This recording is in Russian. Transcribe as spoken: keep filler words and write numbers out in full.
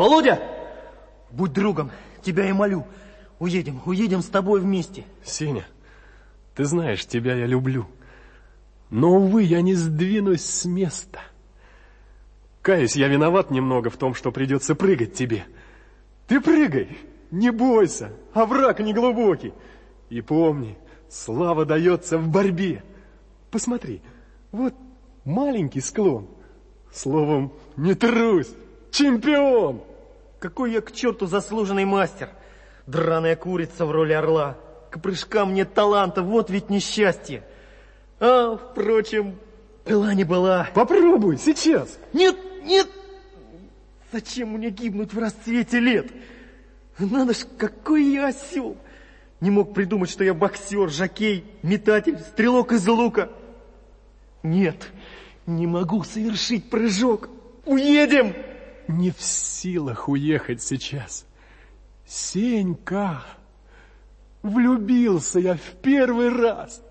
Володя, будь другом, тебя я молю. Уедем, уедем с тобой вместе. Сеня, ты знаешь, тебя я люблю. Но, увы, я не сдвинусь с места. Каюсь, я виноват немного в том, что придется прыгать тебе. Ты прыгай, не бойся, овраг не глубокий. И помни, слава дается в борьбе. Посмотри, вот маленький склон. Словом, не трусь, чемпион. Какой я к черту заслуженный мастер. Драная курица в роли орла. К прыжкам нет таланта, вот ведь несчастье. А, впрочем, была не была. Попробуй сейчас. Нет, нет. Зачем мне гибнуть в расцвете лет? Надо ж, какой я осел. Не мог придумать, что я боксер, жокей, метатель, стрелок из лука. Нет, не могу совершить прыжок. Уедем! Не в силах уехать сейчас. Сенька, влюбился я в первый раз.